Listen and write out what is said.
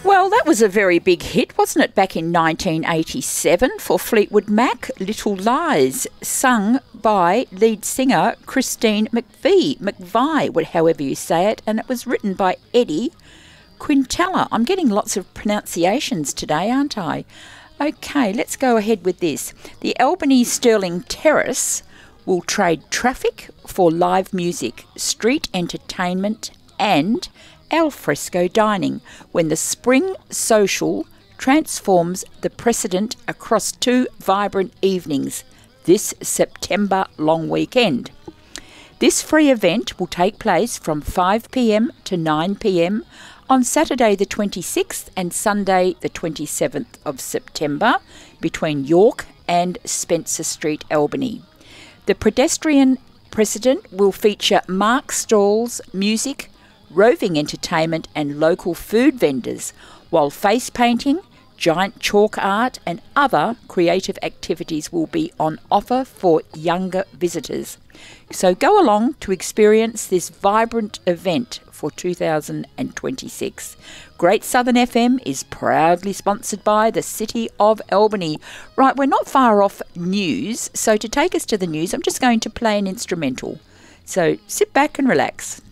Well, that was a very big hit, wasn't it, back in 1987 for Fleetwood Mac, Little Lies, sung by lead singer Christine McVie, however you say it, and it was written by Eddie Quintella. I'm getting lots of pronunciations today, aren't I? Okay, let's go ahead with this. The Albany Stirling Terrace will trade traffic for live music, street entertainment and al fresco dining when the Spring Social transforms the precedent across 2 vibrant evenings this September long weekend. This free event will take place from 5 p.m. to 9 p.m. on Saturday the 26th and Sunday the 27th of September between York and Spencer Street, Albany. The pedestrian precedent will feature Mark stalls, music, roving entertainment and local food vendors, while face painting, giant chalk art and other creative activities will be on offer for younger visitors. So go along to experience this vibrant event for 2026. Great Southern FM is proudly sponsored by the City of Albany. Right, we're not far off news, so to take us to the news, I'm just going to play an instrumental. So sit back and relax.